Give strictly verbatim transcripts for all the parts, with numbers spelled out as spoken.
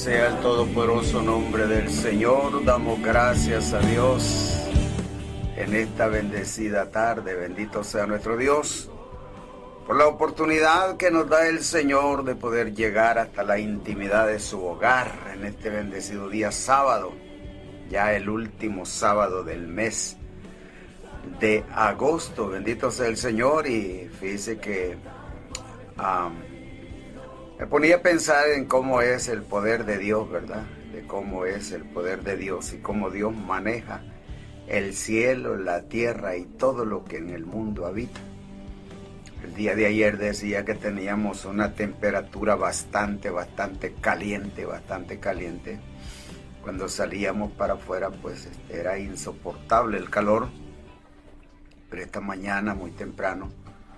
sea el todopoderoso nombre del Señor. Damos gracias a Dios en esta bendecida tarde. Bendito sea nuestro Dios por la oportunidad que nos da el Señor de poder llegar hasta la intimidad de su hogar en este bendecido día sábado, ya el último sábado del mes de agosto. Bendito sea el Señor. Y fíjese que um, me ponía a pensar en cómo es el poder de Dios, ¿verdad? De cómo es el poder de Dios y cómo Dios maneja el cielo, la tierra y todo lo que en el mundo habita. El día de ayer decía que teníamos una temperatura bastante, bastante caliente, bastante caliente. Cuando salíamos para afuera, pues era insoportable el calor. Pero esta mañana, muy temprano,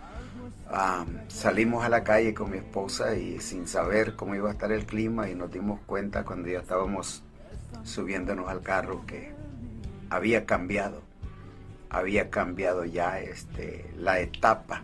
um, salimos a la calle con mi esposa y sin saber cómo iba a estar el clima, y nos dimos cuenta cuando ya estábamos subiéndonos al carro que había cambiado, había cambiado ya este, la etapa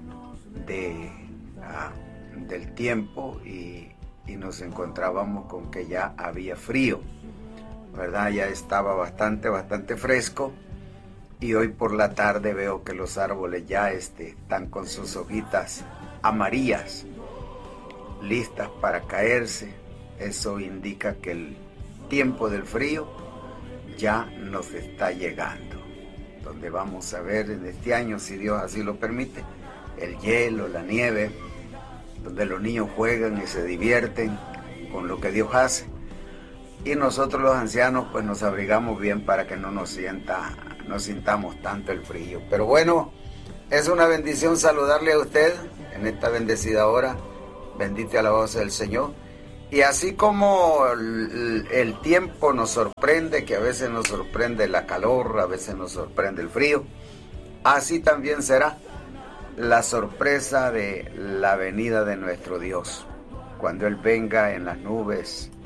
de, uh, del tiempo y, y nos encontrábamos con que ya había frío, ¿verdad? Ya estaba bastante, bastante fresco. Y hoy por la tarde veo que los árboles ya este, están con sus hojitas amarillas, listas para caerse. Eso indica que el tiempo del frío ya nos está llegando. Donde vamos a ver en este año, si Dios así lo permite, el hielo, la nieve, donde los niños juegan y se divierten con lo que Dios hace. Y nosotros los ancianos pues nos abrigamos bien para que no nos sienta... no sintamos tanto el frío. Pero bueno, es una bendición saludarle a usted en esta bendecida hora. Bendito y alabado sea el Señor. Y así como el, el tiempo nos sorprende, que a veces nos sorprende la calor, a veces nos sorprende el frío, así también será la sorpresa de la venida de nuestro Dios. Cuando Él venga en las nubes